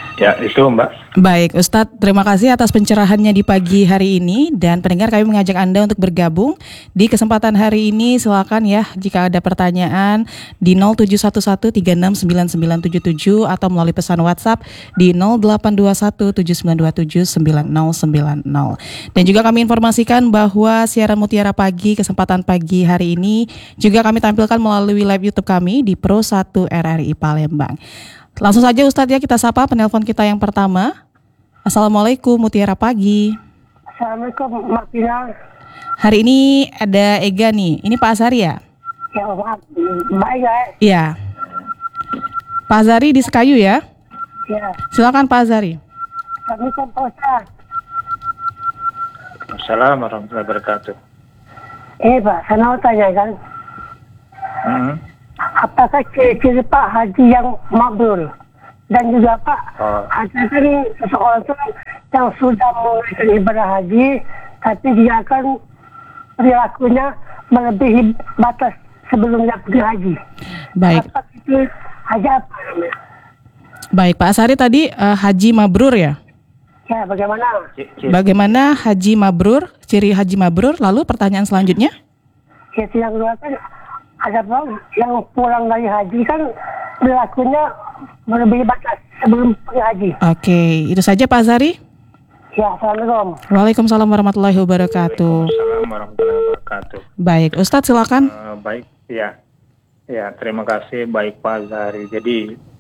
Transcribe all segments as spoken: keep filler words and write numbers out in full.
Ya, itu Mbak. Baik, Ustadz, terima kasih atas pencerahannya di pagi hari ini. Dan pendengar, kami mengajak Anda untuk bergabung di kesempatan hari ini. Silakan ya, jika ada pertanyaan di nol tujuh satu satu tiga enam sembilan sembilan tujuh tujuh atau melalui pesan WhatsApp di nol delapan dua satu tujuh sembilan dua tujuh sembilan nol sembilan nol. Dan juga kami informasikan bahwa siaran Mutiara Pagi, kesempatan pagi hari ini juga kami tampilkan melalui live YouTube kami di Pro satu R R I Palembang. Langsung saja Ustadz ya, kita sapa penelpon kita yang pertama. Assalamualaikum Mutiara Pagi. Assalamualaikum Mbak Pina. Hari ini ada Ega nih. Ini Pak Azhari ya? Ya maaf, Mbak Ega. Iya. Pak Azhari di Sekayu ya? Ya. Silakan Pak Azhari. Assalamualaikum Pak Ustaz. Assalamualaikum warahmatullahi wabarakatuh. Eh Pak, saya mau tanya kan, Hmm. apakah ciri-ciri Pak haji yang mabrur? Dan juga Pak, Oh. ada kan seseorang itu yang sudah menunaikan ibadah haji, tapi dia akan perilakunya melebihi batas sebelumnya pergi haji. Baik. Apakah itu haji apa namanya? Baik, Pak Azhari tadi uh, haji mabrur ya? Ya, bagaimana? Bagaimana haji mabrur, ciri haji mabrur? Lalu pertanyaan selanjutnya? Itu yang kedua kan, ada Pak yang pulang dari haji kan perilakunya melebihi batas sebelum pergi haji. Oke, itu saja Pak Azhari. Ya, Assalamualaikum. Waalaikumsalam warahmatullahi wabarakatuh. Assalamualaikum warahmatullahi wabarakatuh. Baik, Ustadz silakan. Uh, baik, ya, ya terima kasih baik Pak Azhari. Jadi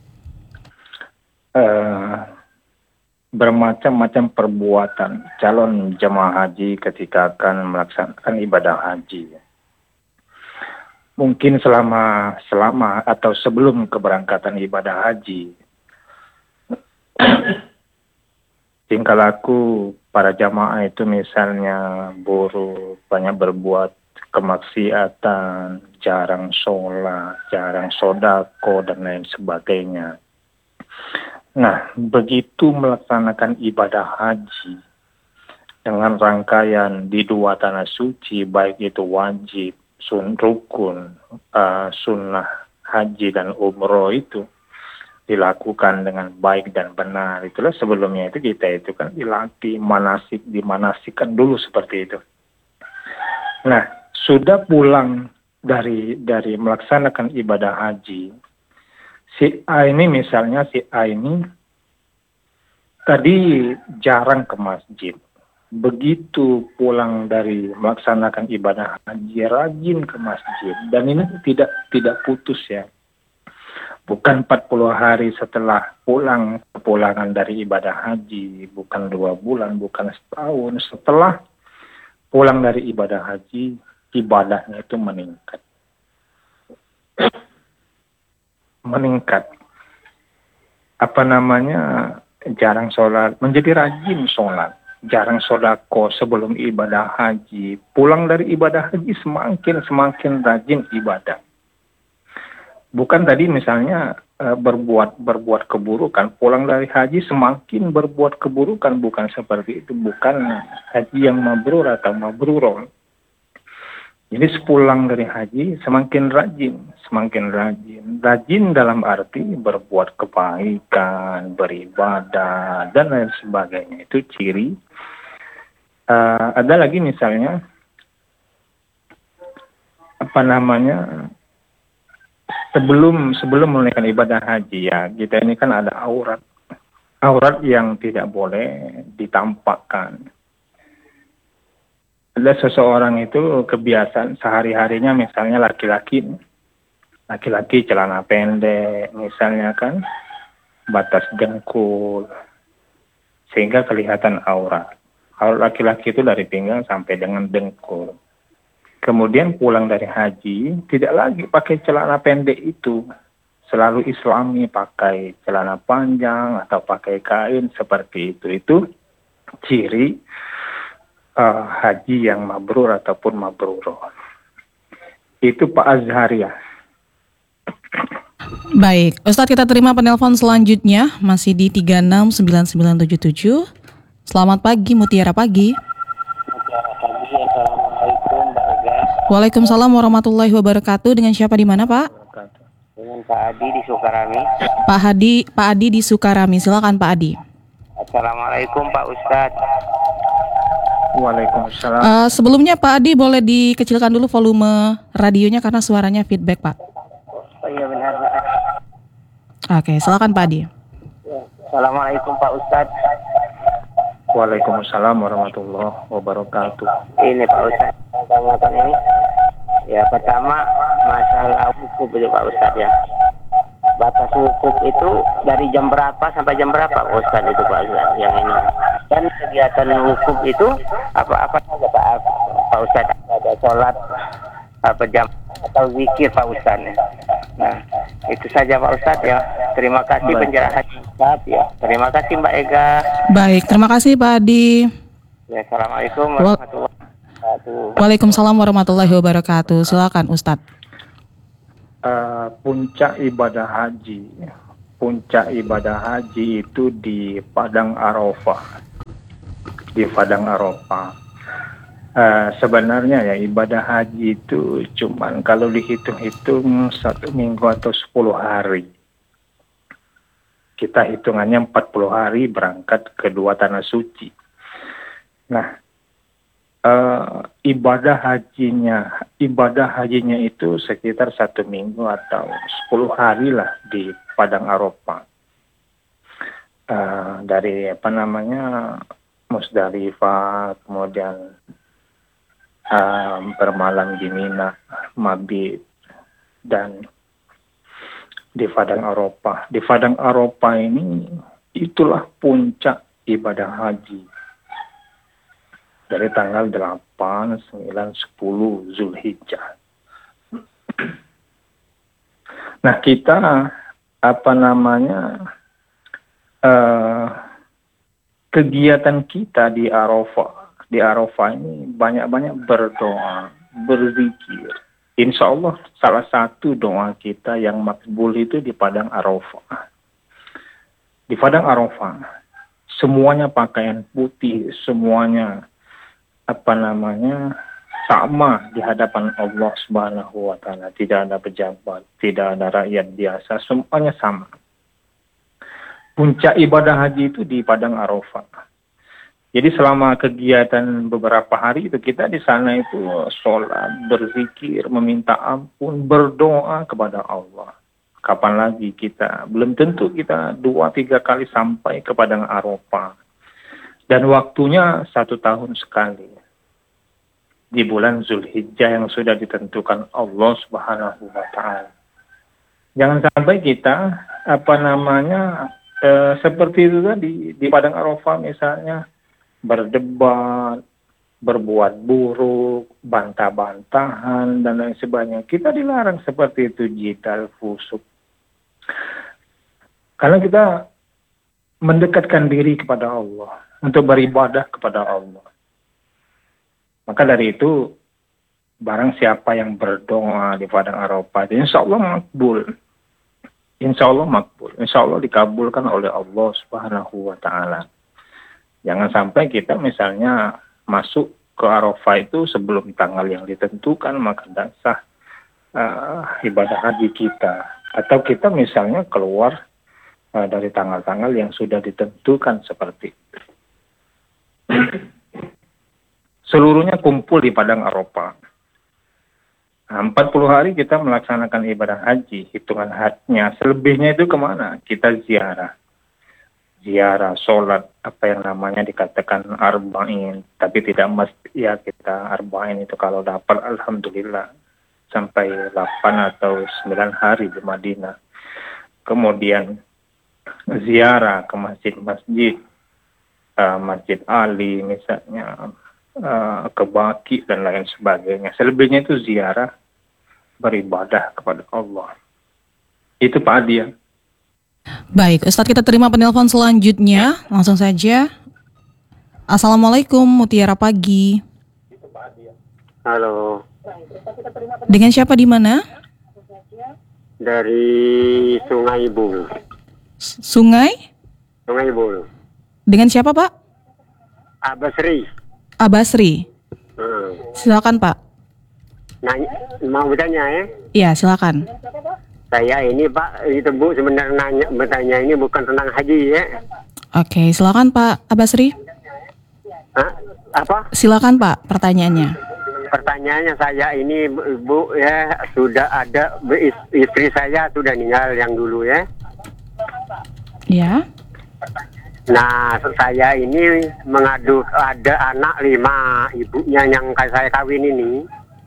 uh, bermacam-macam perbuatan calon jemaah haji ketika akan melaksanakan ibadah haji. Mungkin selama selama atau sebelum keberangkatan ibadah haji, tingkah laku para jamaah itu misalnya buruk, banyak berbuat kemaksiatan, jarang sholat, jarang sodako, dan lain sebagainya. Nah, begitu melaksanakan ibadah haji dengan rangkaian di dua tanah suci, baik itu wajib, sun rukun, uh, sunnah haji dan umroh itu dilakukan dengan baik dan benar. Itulah sebelumnya itu kita itu kan dilatih manasik, dimanasikan dulu seperti itu. Nah, sudah pulang dari dari melaksanakan ibadah haji, si A ini misalnya si A ini tadi jarang ke masjid. Begitu pulang dari melaksanakan ibadah haji, rajin ke masjid. Dan ini tidak tidak putus ya. Bukan empat puluh hari setelah pulang, kepulangan dari ibadah haji. Bukan dua bulan, bukan setahun. Setelah pulang dari ibadah haji, ibadahnya itu meningkat. Meningkat. Apa namanya, jarang sholat, menjadi rajin sholat. Jarang sodako sebelum ibadah haji. Pulang dari ibadah haji semakin semakin rajin ibadah. Bukan tadi misalnya e, berbuat berbuat keburukan. Pulang dari haji semakin berbuat keburukan. Bukan seperti itu. Bukan haji yang mabrur atau mabruron. Jadi sepulang dari haji semakin rajin. Semakin rajin. Rajin dalam arti berbuat kebaikan, beribadah, dan lain sebagainya. Itu ciri. Uh, ada lagi misalnya apa namanya sebelum sebelum menunaikan ibadah haji ya, kita ini kan ada aurat aurat yang tidak boleh ditampakkan. Ada seseorang itu kebiasaan sehari-harinya misalnya laki-laki laki-laki celana pendek misalnya kan, batas dengkul sehingga kelihatan aurat. Aurat laki-laki itu dari pinggang sampai dengan dengkul. Kemudian pulang dari haji, tidak lagi pakai celana pendek itu. Selalu islami pakai celana panjang atau pakai kain seperti itu. Itu ciri uh, haji yang mabrur ataupun mabruroh. Itu Pak Azhari ya. Baik, Ustadz, kita terima penelpon selanjutnya. Masih di tiga enam sembilan sembilan tujuh tujuh. Selamat pagi, Mutiara Pagi. Mutiara Pagi, Assalamualaikum Mbak Ega. Waalaikumsalam warahmatullahi wabarakatuh. Dengan siapa di mana Pak? Ini dengan Pak Adi di Sukarami. Pak Hadi, Pak Adi di Sukarami. Silakan Pak Adi. Assalamualaikum Pak Ustadz. Waalaikumsalam. Uh, sebelumnya Pak Adi boleh dikecilkan dulu volume radionya karena suaranya feedback Pak. Oh iya benar. Oke, silakan Pak Adi. Assalamualaikum Pak Ustadz. Waalaikumsalam warahmatullahi wabarakatuh. Ini Pak Ustadz, tanggapan ini. Ya pertama masalah wukuf itu Pak Ustadz ya. Batas wukuf itu dari jam berapa sampai jam berapa Pak Ustadz itu Pak Ustadz yang ini. Dan kegiatan wukuf itu apa-apa saja Pak, Pak Ustadz, ada sholat apa jam atau zikir Pak Ustadz. Nah itu saja Pak Ustadz ya. Terima kasih pencerahan Ustadz ya. Terima kasih Mbak Ega. Baik, terima kasih Pak Adi. Ya, Assalamualaikum warahmatullahi wabarakatuh. Waalaikumsalam warahmatullahi wabarakatuh. Silakan Ustadz. Uh, puncak ibadah haji, puncak ibadah haji itu di Padang Arafah, di Padang Arafah. Uh, sebenarnya ya ibadah haji itu cuman kalau dihitung-hitung satu minggu atau sepuluh hari. Kita hitungannya empat puluh hari berangkat ke dua tanah suci. Nah, uh, ibadah hajinya, ibadah hajinya itu sekitar satu minggu atau sepuluh hari lah di Padang Arafah. Uh, dari apa namanya Musdalifah, kemudian uh, bermalam di Mina, mabit, dan di Padang Arafah. Di Padang Arafah ini itulah puncak ibadah haji. Dari tanggal delapan, sembilan, sepuluh Zulhijjah. Nah kita apa namanya uh, kegiatan kita di Arafah, di Arafah ini banyak-banyak berdoa, berzikir. Insya Allah salah satu doa kita yang makbul itu di Padang Arafah. Di Padang Arafah, semuanya pakaian putih, semuanya apa namanya sama di hadapan Allah Subhanahu wa taala. Tidak ada pejabat, tidak ada rakyat biasa, semuanya sama. Puncak ibadah haji itu di Padang Arafah. Jadi selama kegiatan beberapa hari itu kita di sana itu sholat, berzikir, meminta ampun, berdoa kepada Allah. Kapan lagi kita, belum tentu kita dua tiga kali sampai ke Padang Arafah. Dan waktunya satu tahun sekali. Di bulan Zulhijjah yang sudah ditentukan Allah Subhanahu wa taala. Jangan sampai kita apa namanya eh, seperti itu tadi di Padang Arafah misalnya berdebat, berbuat buruk, bantah-bantahan dan lain sebagainya. Kita dilarang seperti itu, jidal, fusuk. Karena kita mendekatkan diri kepada Allah untuk beribadah kepada Allah. Maka dari itu, barang siapa yang berdoa di Padang Arafah, insya Allah makbul. Insya Allah makbul. Insya Allah dikabulkan oleh Allah Subhanahu wa taala. Jangan sampai kita misalnya masuk ke Arafah itu sebelum tanggal yang ditentukan, maka tidak sah uh, ibadah haji kita. Atau kita misalnya keluar uh, dari tanggal-tanggal yang sudah ditentukan seperti itu. Seluruhnya kumpul di Padang Arafah. Nah, empat puluh hari kita melaksanakan ibadah haji, hitungan hajinya. Selebihnya itu kemana? Kita ziarah. Ziarah, sholat, apa yang namanya dikatakan arba'in. Tapi tidak mesti ya kita arba'in itu kalau dapat alhamdulillah. Sampai delapan atau sembilan hari di Madinah. Kemudian ziarah ke masjid-masjid. Uh, Masjid Ali misalnya. Uh, ke Baqi dan lain sebagainya. Selebihnya itu ziarah, beribadah kepada Allah. Itu Pak Adi ya. Baik, Ustadz, kita terima penelpon selanjutnya. Langsung saja. Assalamualaikum, Mutiara Pagi. Halo. Dengan siapa di mana? Dari Sungai Bulu. Sungai? Sungai Bulu. Dengan siapa Pak? Abasri. Abasri. Hmm. Silakan Pak. Nanya, mau bertanya ya? Iya, silakan. Saya ini Pak, itu Bu sebenarnya nanya, bertanya ini bukan tentang haji ya. Oke, silakan Pak Abasri. Hah? Apa? Silakan Pak pertanyaannya. Pertanyaannya saya ini Bu ya, sudah ada istri saya sudah meninggal yang dulu ya. Ya. Nah, saya ini mengadu ada anak lima, ibunya yang saya kawin ini.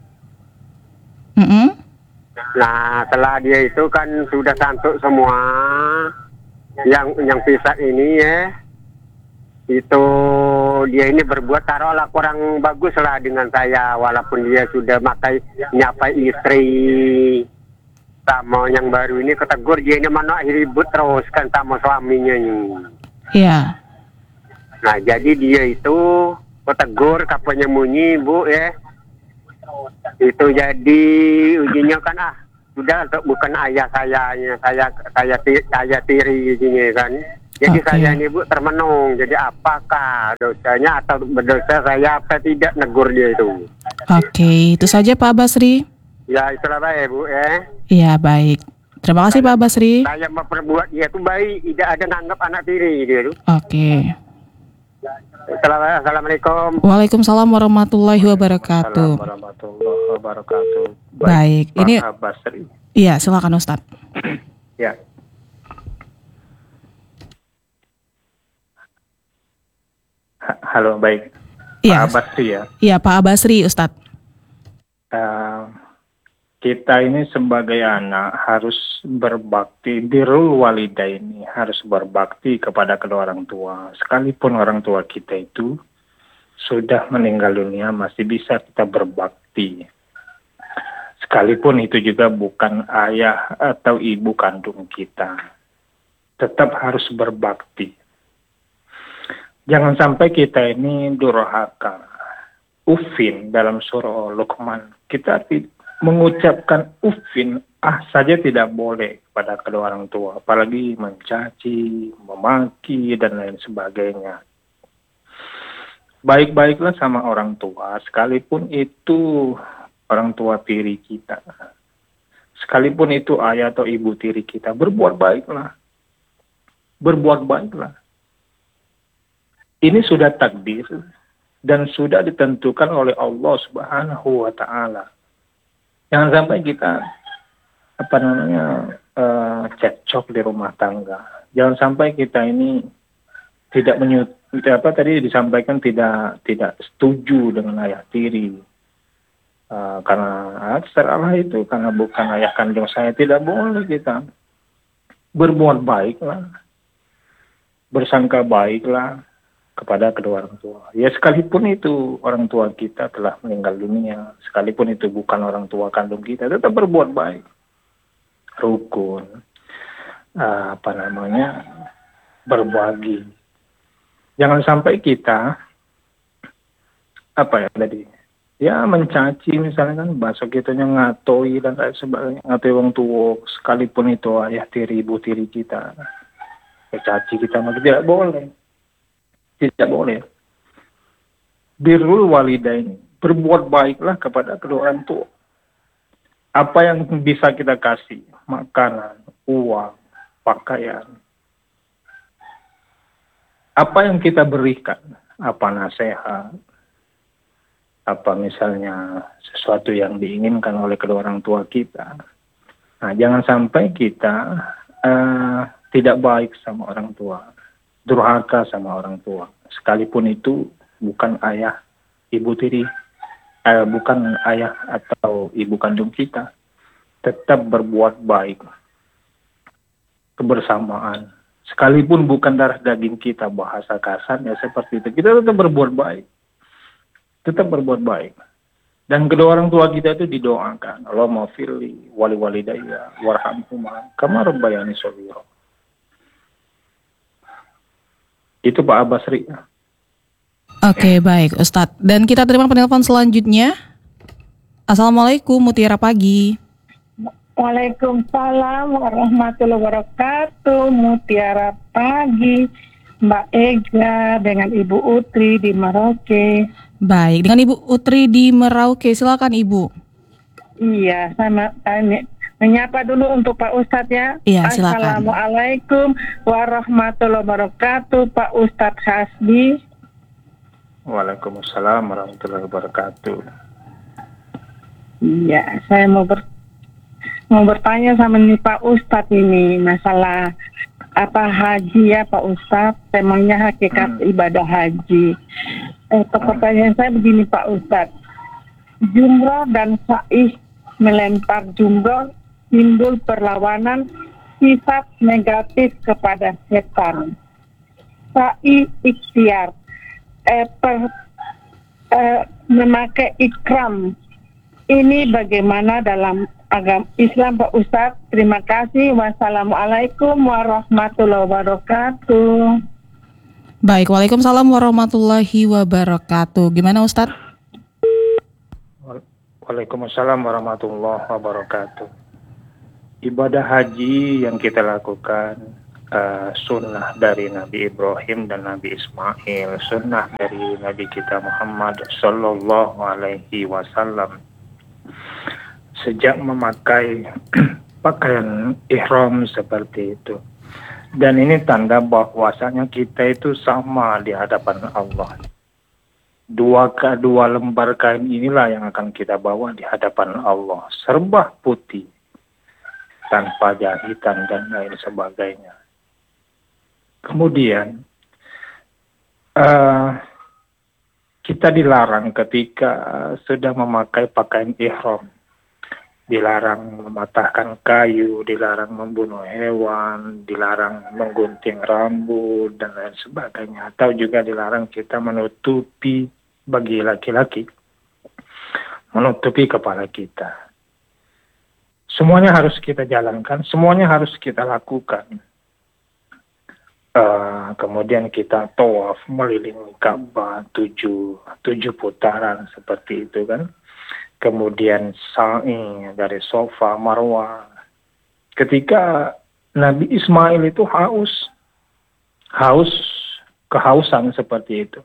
Mm-mm. Nah, setelah dia itu kan sudah santuk semua, yang yang pisah ini ya, itu dia ini berbuat taruhlah kurang bagus lah dengan saya, walaupun dia sudah makai nyapai istri. Sama yang baru ini ketegur dia ini mana ribut terus kan sama suaminya ini. Iya. Nah, jadi dia itu ketegur kapalnya munyi Bu ya. Itu jadi ujinya kan ah sudah bukan ayah saya saya saya saya tiri ujinya kan. Jadi okay. saya ini Bu termenung. Jadi apakah dosanya atau berdosa saya apa tidak negur dia itu? Oke, okay. Itu saja Pak Basri. Ya itulah baik Bu ya. Iya baik. Terima kasih saya, Pak Basri. Saya memperbuat dia itu baik, tidak ada nganggap anak tiri dia itu. Oke. Okay. Assalamualaikum. Waalaikumsalam warahmatullahi wabarakatuh. Warahmatullahi wabarakatuh. Baik, Baik ini Pak Basri. Iya, silakan Ustadz. Ya. Ha- Halo, baik. Iya. Pak Basri ya. Iya, Pak Abasri, Ustadz. Uh, kita ini sebagai anak harus berbakti, birrul walidaini, harus berbakti kepada kedua orang tua. Sekalipun orang tua kita itu sudah meninggal dunia, masih bisa kita berbakti. Sekalipun itu juga bukan ayah atau ibu kandung kita, tetap harus berbakti. Jangan sampai kita ini durhaka. Ufin dalam surah Luqman, kita tidak mengucapkan ufin ah saja tidak boleh pada kedua orang tua, apalagi mencaci, memaki dan lain sebagainya. Baik-baiklah sama orang tua, sekalipun itu orang tua tiri kita, sekalipun itu ayah atau ibu tiri kita, berbuat baiklah, berbuat baiklah. Ini sudah takdir dan sudah ditentukan oleh Allah Subhanahu wa Ta'ala. Jangan sampai kita apa namanya uh, cekcok di rumah tangga. Jangan sampai kita ini tidak menyut apa tadi disampaikan tidak tidak setuju dengan ayah tiri. Uh, karena secara itu karena bukan ayah kandung saya, tidak boleh kita berbuat baiklah, bersangka baiklah kepada kedua orang tua. Ya sekalipun itu orang tua kita telah meninggal dunia, sekalipun itu bukan orang tua kandung kita, tetap berbuat baik, rukun, uh, apa namanya, berbagi. Jangan sampai kita apa ya tadi, ya mencaci misalnya kan, bahasa kitanya ngatoi dan lain sebagainya, ngatoi orang tua, sekalipun itu ayah tiri, ibu tiri kita, mencaci kita, maka tidak boleh. Tidak boleh. Birrul walidaini, berbuat baiklah kepada kedua orang tua. Apa yang bisa kita kasih, makanan, uang, pakaian. Apa yang kita berikan, apa nasihat, apa misalnya sesuatu yang diinginkan oleh kedua orang tua kita. Nah, jangan sampai kita uh, tidak baik sama orang tua, durhaka sama orang tua, sekalipun itu bukan ayah, ibu tiri, eh, bukan ayah atau ibu kandung kita, tetap berbuat baik, kebersamaan, sekalipun bukan darah daging kita, bahasa kasarnya seperti itu, kita tetap berbuat baik, tetap berbuat baik, dan kedua orang tua kita itu didoakan, Allahumma firli wali walidayya warhamhuma kama rabbayani shaghira. Itu Pak Abasri. Oke, baik Ustadz. Dan kita terima penelpon selanjutnya. Assalamualaikum, Mutiara Pagi. Waalaikumsalam warahmatullahi wabarakatuh. Mutiara Pagi, Mbak Ega dengan Ibu Utri di Merauke. Baik, dengan Ibu Utri di Merauke. Silakan Ibu. Iya, sama tanya Menyapa dulu untuk Pak Ustadz ya. Iya, silakan. Assalamualaikum warahmatullahi wabarakatuh, Pak Ustadz Hasbi. Waalaikumsalam warahmatullahi wabarakatuh. Iya, saya mau ber mau bertanya sama nih Pak Ustadz ini masalah apa haji ya Pak Ustadz, temanya hakikat hmm. ibadah haji. Eh, pertanyaan hmm. saya begini Pak Ustadz, jumroh dan sa'i melempar jumroh timbul perlawanan sifat negatif kepada setan. Sa'i ikhtiar, eh, per, eh, memakai ikram. Ini bagaimana dalam agama Islam Pak Ustadz? Terima kasih. Wassalamualaikum warahmatullahi wabarakatuh. Baik, waalaikumsalam warahmatullahi wabarakatuh. Gimana Ustadz? Waalaikumsalam warahmatullahi wabarakatuh. Ibadah haji yang kita lakukan uh, sunnah dari Nabi Ibrahim dan Nabi Ismail, sunnah dari Nabi kita Muhammad Sallallahu Alaihi Wasallam. Sejak memakai pakaian ihram seperti itu. Dan ini tanda bahwasanya kita itu sama di hadapan Allah. Dua kedua lembar kain inilah yang akan kita bawa di hadapan Allah. Serba putih, tanpa jahitan dan lain sebagainya. Kemudian, uh, kita dilarang ketika sudah memakai pakaian ihram. Dilarang mematahkan kayu, dilarang membunuh hewan, dilarang menggunting rambut, dan lain sebagainya. Atau juga dilarang kita menutupi bagi laki-laki, menutupi kepala kita. Semuanya harus kita jalankan, semuanya harus kita lakukan. Uh, kemudian kita tawaf melilingi Ka'bah tujuh, tujuh putaran seperti itu kan. Kemudian sa'i dari Safa Marwah. Ketika Nabi Ismail itu haus, haus, kehausan seperti itu.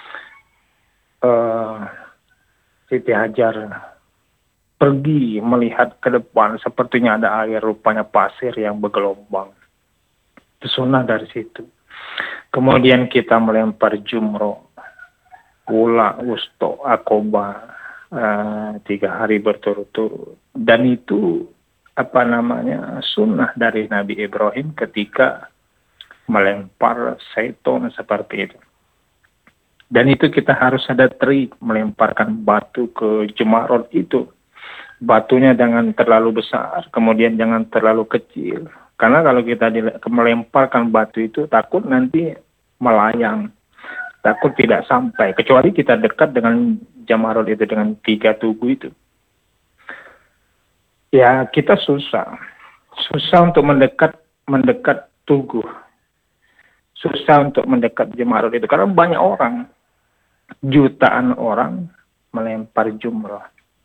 Uh, Siti Hajar pergi melihat ke depan, sepertinya ada air, rupanya pasir yang bergelombang. Itu sunnah dari situ. Kemudian kita melempar jumroh, ula, wusto, akobah. Uh, tiga hari berturut-turut, dan itu apa namanya sunnah dari Nabi Ibrahim ketika melempar seton seperti itu. Dan itu kita harus ada trik melemparkan batu ke Jemarat itu. Batunya jangan terlalu besar, kemudian jangan terlalu kecil, karena kalau kita melemparkan batu itu takut nanti melayang, takut tidak sampai, kecuali kita dekat dengan Jamarat itu, dengan tiga tugu itu. Ya, kita susah. Susah untuk mendekat mendekat tugu. Susah untuk mendekat Jamarat itu. Karena banyak orang, jutaan orang melempar jumrah.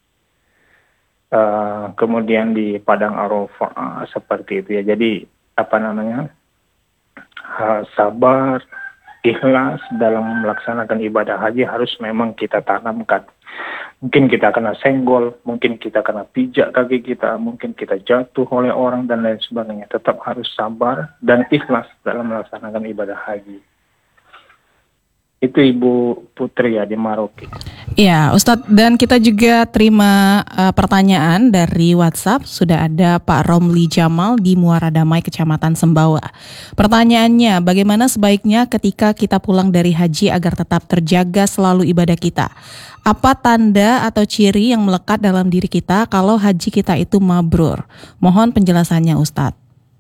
Uh, kemudian di Padang Arafah seperti itu ya. Jadi, apa namanya, uh, sabar, ikhlas dalam melaksanakan ibadah haji harus memang kita tanamkan. Mungkin kita kena senggol, mungkin kita kena pijak kaki kita, mungkin kita jatuh oleh orang dan lain sebagainya. Tetap harus sabar dan ikhlas dalam melaksanakan ibadah haji. Itu Ibu Putri ya di Maroke. Iya, Ustadz, dan kita juga terima uh, pertanyaan dari WhatsApp. Sudah ada Pak Romli Jamal di Muara Damai, Kecamatan Sembawa. Pertanyaannya, bagaimana sebaiknya ketika kita pulang dari haji agar tetap terjaga selalu ibadah kita? Apa tanda atau ciri yang melekat dalam diri kita kalau haji kita itu mabrur? Mohon penjelasannya, Ustadz.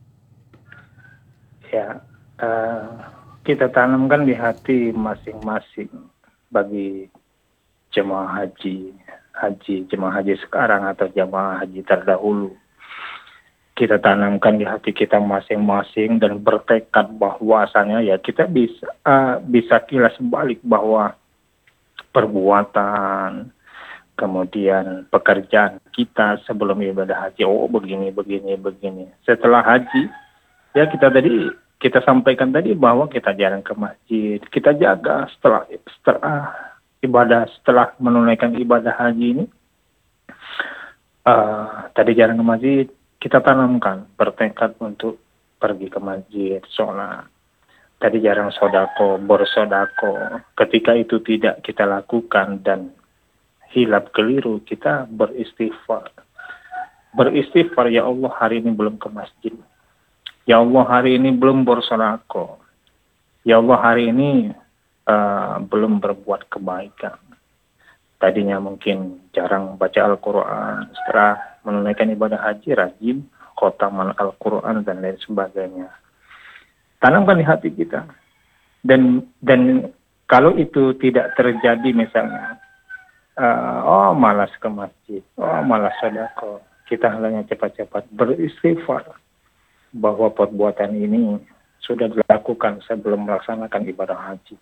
Ya, uh, kita tanamkan di hati masing-masing bagi jemaah haji, haji jemaah haji sekarang atau jemaah haji terdahulu. Kita tanamkan di hati kita masing-masing dan bertekad bahwasanya ya kita bisa uh, bisa kilas balik bahwa perbuatan, kemudian pekerjaan kita sebelum ibadah haji, oh begini, begini, begini. Setelah haji, ya kita tadi kita sampaikan tadi bahwa kita jarang ke masjid, kita jaga setelah setelah ibadah, setelah menunaikan ibadah haji ini, uh, tadi jarang ke masjid, kita tanamkan, bertekad untuk pergi ke masjid, sholat. Tadi jarang sodako, bersodako. Ketika itu tidak kita lakukan dan hilap keliru, kita beristighfar. Beristighfar, ya Allah hari ini belum ke masjid. Ya Allah hari ini belum bersodako. Ya Allah hari ini uh, belum berbuat kebaikan. Tadinya mungkin jarang baca Al-Quran, setelah menunaikan ibadah haji, rajin, khotaman Al-Quran, dan lain sebagainya. Tanamkan di hati kita. Dan dan kalau itu tidak terjadi misalnya, uh, oh malas ke masjid, oh malas sedekah, kita hanya cepat-cepat beristighfar bahwa perbuatan ini sudah dilakukan sebelum melaksanakan ibadah haji.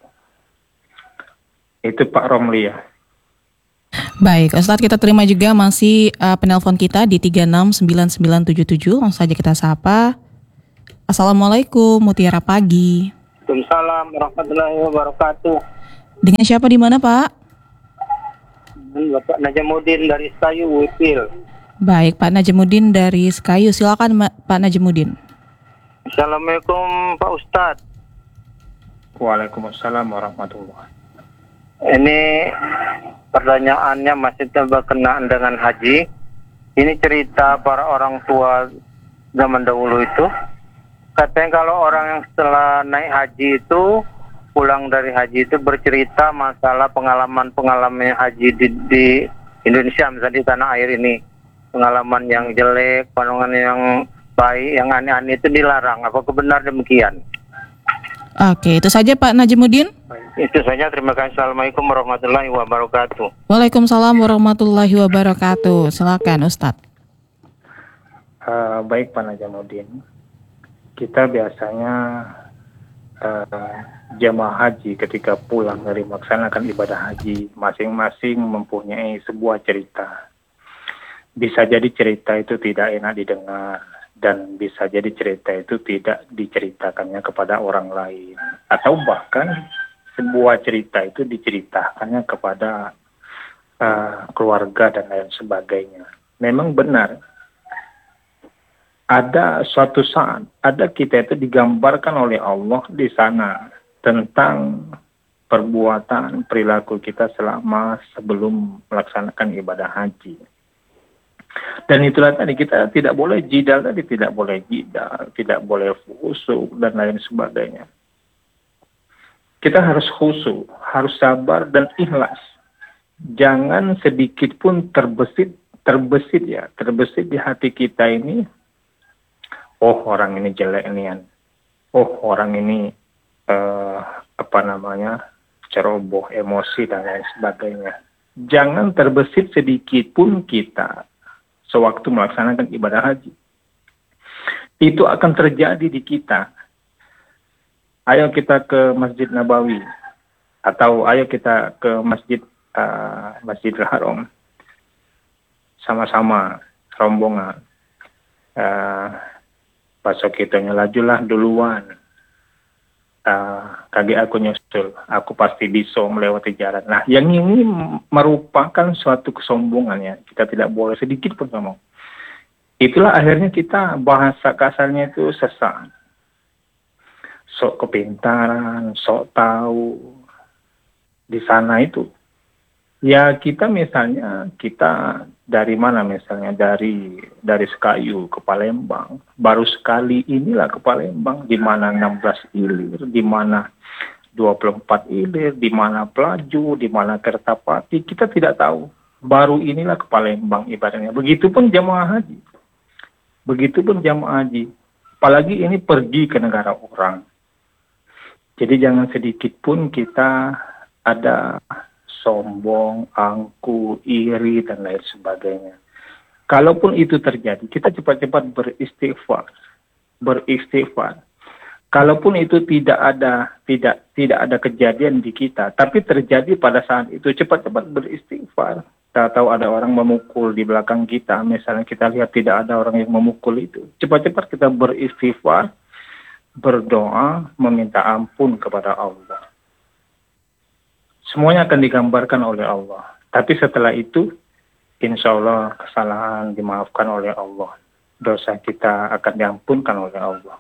Itu Pak Romli ya. Baik, Ustadz, kita terima juga masih uh, penelpon kita di tiga enam sembilan sembilan tujuh tujuh. Langsung saja kita sapa. Assalamualaikum, Mutiara Pagi. Waalaikumsalam warahmatullahi wabarakatuh. Dengan siapa di mana, Pak? Bapak Najamuddin dari Sekayu, Wipil. Baik, Pak Najamuddin dari Sekayu. Silakan, Ma- Pak Najamuddin. Assalamualaikum Pak Ustadz. Waalaikumsalam warahmatullahi. Ini pertanyaannya masih berkenaan dengan haji. Ini cerita para orang tua zaman dahulu itu. Katanya kalau orang yang setelah naik haji itu, pulang dari haji itu bercerita masalah pengalaman-pengalaman haji di, di Indonesia, misalnya di tanah air ini. Pengalaman yang jelek, pengalaman yang baik, yang aneh-aneh itu dilarang. Apakah benar demikian? Oke, itu saja Pak Najamuddin. Itu saja, terima kasih. Assalamualaikum warahmatullahi wabarakatuh. Waalaikumsalam warahmatullahi wabarakatuh. Silakan Ustadz. Uh, baik Pak Najamuddin. Kita biasanya uh, jamaah haji ketika pulang dari melaksanakan ibadah haji, masing-masing mempunyai sebuah cerita. Bisa jadi cerita itu tidak enak didengar, dan bisa jadi cerita itu tidak diceritakannya kepada orang lain. Atau bahkan sebuah cerita itu diceritakannya kepada uh, keluarga dan lain sebagainya. Memang benar, ada suatu saat, ada kita itu digambarkan oleh Allah di sana tentang perbuatan, perilaku kita selama sebelum melaksanakan ibadah haji. Dan itulah tadi, kita tidak boleh jidal tadi, tidak boleh jidal, tidak boleh khusyuk dan lain sebagainya. Kita harus khusyuk, harus sabar dan ikhlas. Jangan sedikit pun terbesit, terbesit ya, terbesit di hati kita ini. Oh orang ini jelek nian. Oh orang ini uh, apa namanya ceroboh, emosi dan lain sebagainya. Jangan terbesit sedikit pun kita sewaktu melaksanakan ibadah haji. Itu akan terjadi di kita. Ayo kita ke Masjid Nabawi, atau ayo kita ke Masjid uh, Masjidil Haram, sama-sama rombongan. Uh, Pasok kita nyelajulah duluan. Uh, kaki aku nyusul, aku pasti bisa melewati jalan. Nah, yang ini merupakan suatu kesombongan ya. Kita tidak boleh sedikit pun ngomong. Itulah akhirnya kita bahasa kasarnya itu sesat. Sok kepintaran, sok tahu. Di sana itu. Ya kita misalnya, kita dari mana misalnya, dari dari Sekayu ke Palembang. Baru sekali inilah ke Palembang, di mana enam belas ilir, di mana dua puluh empat ilir, di mana Pelaju, di mana Kertapati, kita tidak tahu. Baru inilah ke Palembang ibaratnya. Begitupun jamaah haji. Begitupun jamaah haji. Apalagi ini pergi ke negara orang. Jadi jangan sedikit pun kita ada sombong, angku, iri, dan lain sebagainya. Kalaupun itu terjadi, kita cepat-cepat beristighfar. Beristighfar. Kalaupun itu tidak ada tidak tidak ada kejadian di kita, tapi terjadi pada saat itu, cepat-cepat beristighfar. Kita tahu ada orang memukul di belakang kita, misalnya kita lihat tidak ada orang yang memukul itu. Cepat-cepat kita beristighfar, berdoa, meminta ampun kepada Allah. Semuanya akan digambarkan oleh Allah. Tapi setelah itu, insya Allah kesalahan dimaafkan oleh Allah. dosa kita akan diampunkan oleh Allah.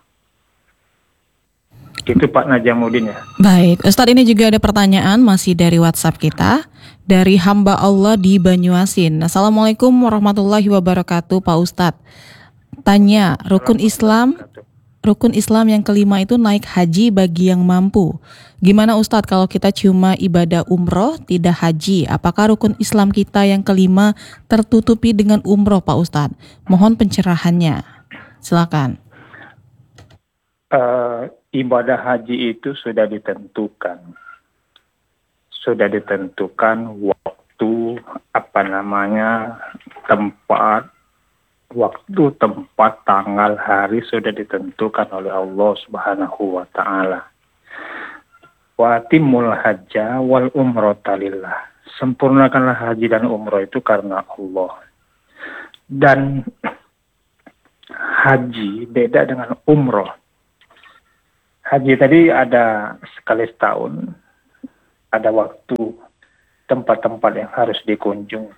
Itu Pak Najamuddin ya. Baik, Ustadz, ini juga ada pertanyaan masih dari WhatsApp kita, dari hamba Allah di Banyuasin. Assalamualaikum warahmatullahi wabarakatuh Pak Ustadz. Tanya, rukun Islam Rukun Islam yang kelima itu naik haji bagi yang mampu. Gimana Ustadz kalau kita cuma ibadah umroh tidak haji? Apakah rukun Islam kita yang kelima tertutupi dengan umroh Pak Ustadz? Mohon pencerahannya. Silakan. Uh, ibadah haji itu sudah ditentukan. Sudah ditentukan waktu, apa namanya, tempat, waktu, tempat, tanggal, hari sudah ditentukan oleh Allah Subhanahu wa taala. Wa atimul hajja wal umrata lillah. Sempurnakanlah haji dan umrah itu karena Allah. Dan haji beda dengan umrah. Haji tadi ada sekali setahun, ada waktu, tempat-tempat yang harus dikunjungi.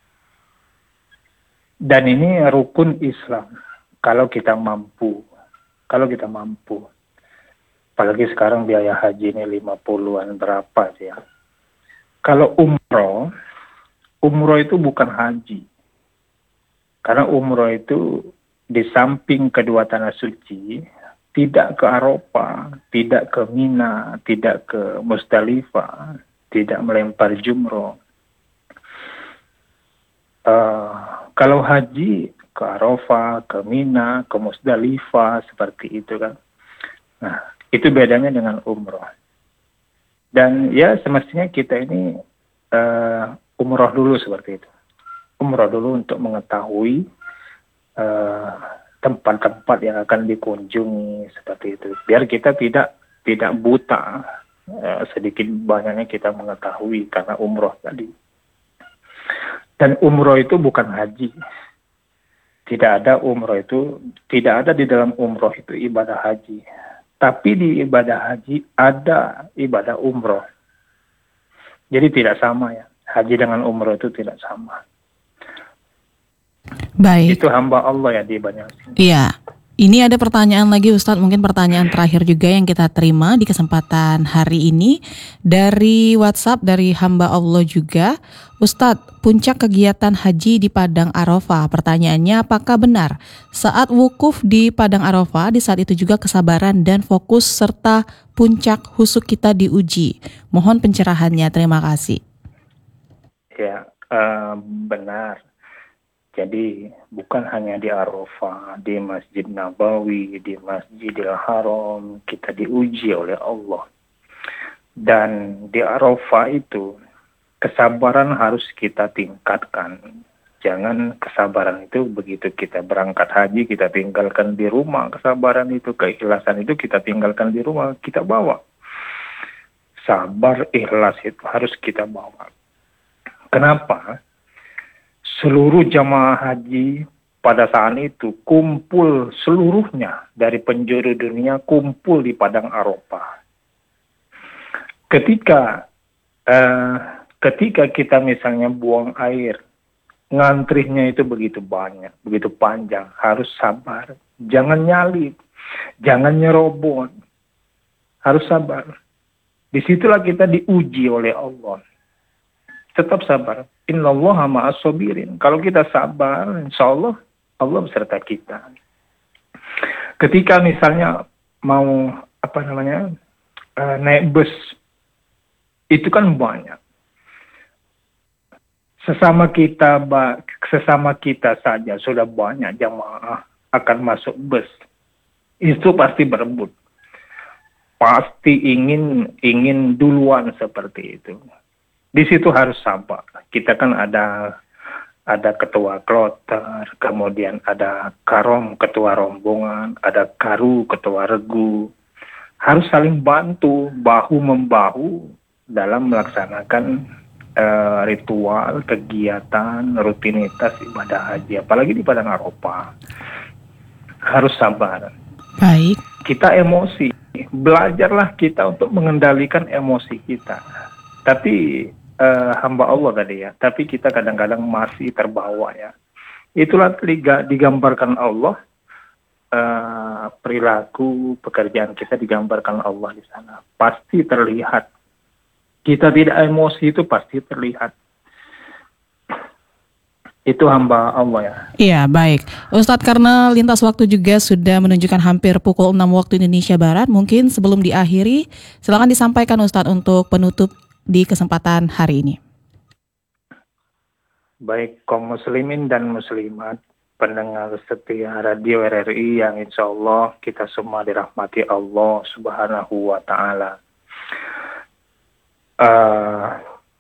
Dan ini rukun Islam, kalau kita mampu, kalau kita mampu. Apalagi sekarang biaya haji ini lima puluhan berapa sih ya. Kalau umroh, umroh itu bukan haji. Karena umroh itu di samping kedua tanah suci, tidak ke Arafah, tidak ke Mina, tidak ke Musdalifah, tidak melempar jumroh. Uh, kalau haji ke Arafah, ke Mina, ke Musdalifah, seperti itu kan. Nah, itu bedanya dengan umroh. Dan ya semestinya kita ini uh, umroh dulu seperti itu. Umroh dulu untuk mengetahui uh, tempat-tempat yang akan dikunjungi seperti itu. Biar kita tidak tidak buta, uh, sedikit banyaknya kita mengetahui karena umroh tadi. Dan umroh itu bukan haji. Tidak ada umroh itu, tidak ada di dalam umroh itu ibadah haji. Tapi di ibadah haji ada ibadah umroh. Jadi tidak sama ya. Haji dengan umroh itu tidak sama. Baik. Itu hamba Allah ya di Banyuasin. Iya. Ini ada pertanyaan lagi Ustadz, mungkin pertanyaan terakhir juga yang kita terima di kesempatan hari ini dari WhatsApp dari hamba Allah juga. Ustadz, puncak kegiatan haji di Padang Arafah. Pertanyaannya, apakah benar saat wukuf di Padang Arafah, di saat itu juga kesabaran dan fokus serta puncak husuk kita diuji? Mohon pencerahannya, terima kasih. Ya, uh, benar. Jadi bukan hanya di Arafah, di Masjid Nabawi, di Masjidil Haram, kita diuji oleh Allah. Dan di Arafah itu, kesabaran harus kita tingkatkan. Jangan kesabaran itu begitu kita berangkat haji, kita tinggalkan di rumah. Kesabaran itu, keikhlasan itu kita tinggalkan di rumah, kita bawa. Sabar, ikhlas itu harus kita bawa. Kenapa? Seluruh jamaah haji pada saat itu kumpul seluruhnya dari penjuru dunia kumpul di Padang Arafah. Ketika uh, ketika kita misalnya buang air, ngantrinya itu begitu banyak, begitu panjang, harus sabar. Jangan nyalip, jangan nyerobot, harus sabar. Disitulah kita diuji oleh Allah. Tetap sabar. Innallaha ma'as sabirin. Kalau kita sabar, insya Allah, Allah beserta kita. Ketika misalnya mau, apa namanya, uh, naik bus, itu kan banyak. Sesama kita, sesama kita saja sudah banyak jamaah akan masuk bus. Itu pasti berebut. Pasti ingin ingin duluan seperti itu. Di situ harus sabar. Kita kan ada ada ketua kloter, kemudian ada karom ketua rombongan, ada karu ketua regu. Harus saling bantu, bahu membahu dalam melaksanakan uh, ritual, kegiatan, rutinitas ibadah haji. Apalagi di Padang Arafah. Harus sabar. Baik. Kita emosi. Belajarlah kita untuk mengendalikan emosi kita. Tapi uh, hamba Allah tadi ya, tapi kita kadang-kadang masih terbawa ya. itulah liga- digambarkan Allah, uh, perilaku pekerjaan kita digambarkan Allah di sana. Pasti terlihat. Kita tidak emosi itu pasti terlihat. Itu hamba Allah ya. Iya, baik. Ustadz, karena lintas waktu juga sudah menunjukkan hampir pukul enam waktu Indonesia Barat, mungkin sebelum diakhiri, silakan disampaikan Ustadz untuk penutup di kesempatan hari ini. Baik kaum muslimin dan muslimat, pendengar setia radio R R I yang insya Allah kita semua dirahmati Allah Subhanahu wa Ta'ala. Uh,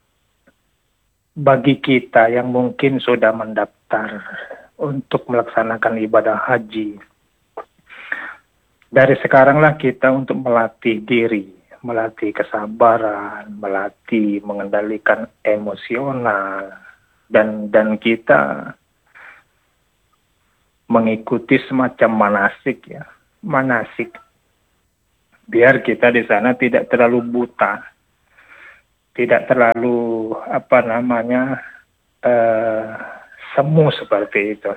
Bagi kita yang mungkin sudah mendaftar untuk melaksanakan ibadah haji, dari sekaranglah kita untuk melatih diri, melatih kesabaran, melatih mengendalikan emosional, dan dan kita mengikuti semacam manasik ya, manasik, biar kita di sana tidak terlalu buta. Tidak terlalu apa namanya uh, semu seperti itu.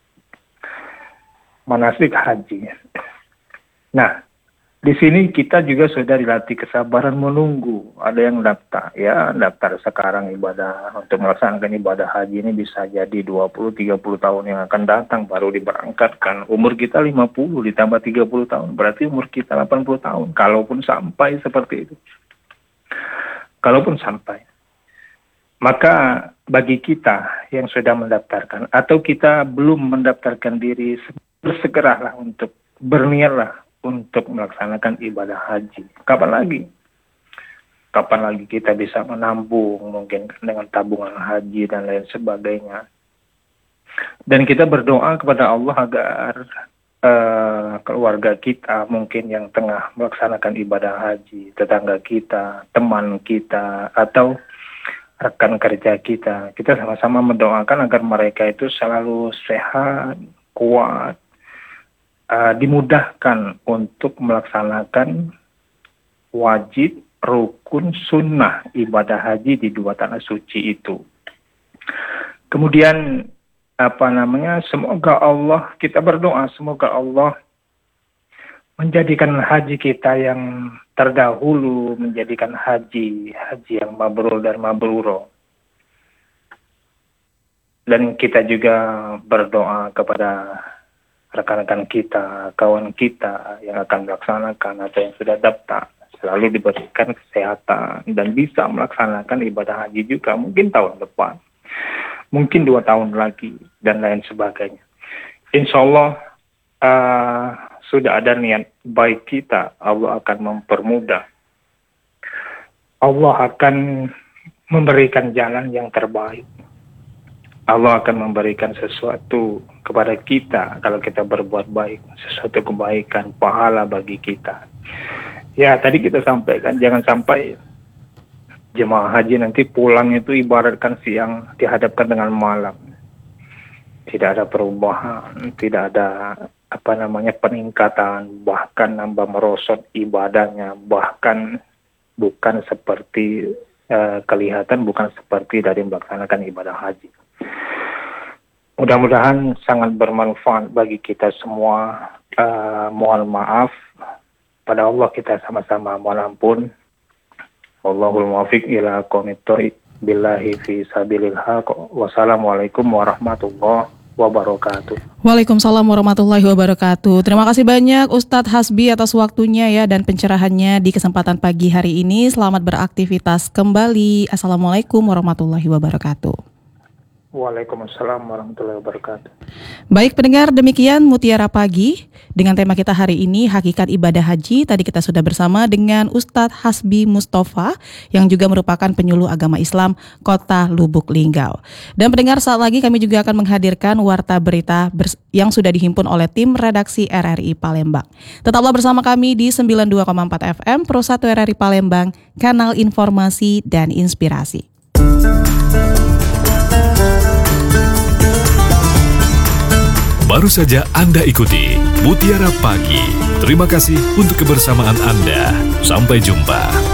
Manasik haji. Nah, di sini kita juga sudah dilatih kesabaran menunggu. Ada yang daftar, ya daftar sekarang ibadah untuk melaksanakan ibadah haji ini bisa jadi dua puluh tiga puluh tahun yang akan datang baru diberangkatkan. Umur kita lima puluh ditambah tiga puluh tahun, berarti umur kita delapan puluh tahun. Kalaupun sampai seperti itu. Kalaupun sampai, maka bagi kita yang sudah mendaftarkan atau kita belum mendaftarkan diri, bersegeralah untuk berniatlah untuk melaksanakan ibadah haji. Kapan lagi? Kapan lagi kita bisa menabung mungkin dengan tabungan haji dan lain sebagainya. Dan kita berdoa kepada Allah agar Uh, keluarga kita mungkin yang tengah melaksanakan ibadah haji, tetangga kita, teman kita, atau rekan kerja kita, kita sama-sama mendoakan agar mereka itu selalu sehat, kuat, uh, dimudahkan untuk melaksanakan wajib, rukun, sunnah ibadah haji di dua tanah suci itu. Kemudian apa namanya, semoga Allah, kita berdoa semoga Allah menjadikan haji kita yang terdahulu, menjadikan haji, haji yang mabrur dan mabruro. Dan kita juga berdoa kepada rekan-rekan kita, kawan kita yang akan melaksanakan atau yang sudah daftar, selalu diberikan kesehatan dan bisa melaksanakan ibadah haji juga mungkin tahun depan. Mungkin dua tahun lagi, dan lain sebagainya. Insya Allah uh, sudah ada niat baik kita, Allah akan mempermudah. Allah akan memberikan jalan yang terbaik. Allah akan memberikan sesuatu kepada kita kalau kita berbuat baik, sesuatu kebaikan, pahala bagi kita. Ya, tadi kita sampaikan, jangan sampai jemaah haji nanti pulang itu ibaratkan siang dihadapkan dengan malam. Tidak ada perubahan, tidak ada apa namanya peningkatan, bahkan nambah merosot ibadahnya, bahkan bukan seperti uh, kelihatan bukan seperti dari melaksanakan ibadah haji. Mudah-mudahan sangat bermanfaat bagi kita semua. Uh, mohon maaf pada Allah, kita sama-sama mohon ampun. Wallahul muwaffiq ila aqwamit thoriq, billahi fi sabilil haq. Wassalamualaikum warahmatullahi wabarakatuh. Waalaikumsalam warahmatullahi wabarakatuh. Terima kasih banyak Ustadz Hasbi atas waktunya ya dan pencerahannya di kesempatan pagi hari ini. Selamat beraktivitas kembali. Assalamualaikum warahmatullahi wabarakatuh. Waalaikumsalam warahmatullahi wabarakatuh. Baik pendengar, demikian Mutiara Pagi dengan tema kita hari ini, Hakikat Ibadah Haji. Tadi kita sudah bersama dengan Ustadz Hasbi Mustafa yang juga merupakan penyuluh agama Islam Kota Lubuk Linggau. Dan pendengar, saat lagi kami juga akan menghadirkan warta berita yang sudah dihimpun oleh tim redaksi R R I Palembang. Tetaplah bersama kami di sembilan puluh dua koma empat F M Pro satu R R I Palembang, kanal informasi dan inspirasi. Baru saja Anda ikuti Mutiara Pagi. Terima kasih untuk kebersamaan Anda. Sampai jumpa.